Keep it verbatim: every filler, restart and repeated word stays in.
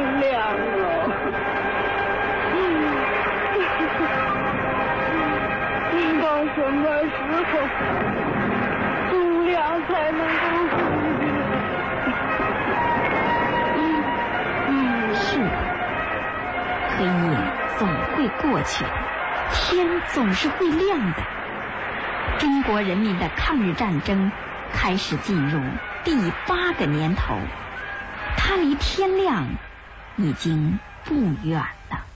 天亮了。到什么时候朱亮才能够回来？ 是的，黑夜总会过去的，天总是会亮的。中国人民的抗日战争开始进入第八个年头，它离天亮已经不远了。